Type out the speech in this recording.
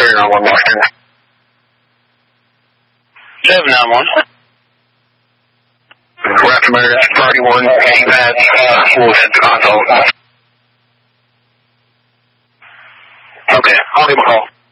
791 Washington. 791. Raptor Motor 31, keypad, full head to console. Okay, I'll give him a call.